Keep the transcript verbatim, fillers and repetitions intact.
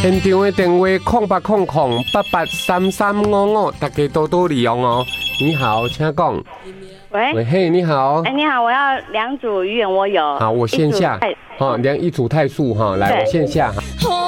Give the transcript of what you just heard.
现场的电话空八空空八八三三五五，大家多多利用哦。你好，请讲。 喂， 喂，嘿，你好。 哎，你好，我要两组鱼眼蜗油。 好，我线下。好，量一组泰素哈，来，我线下。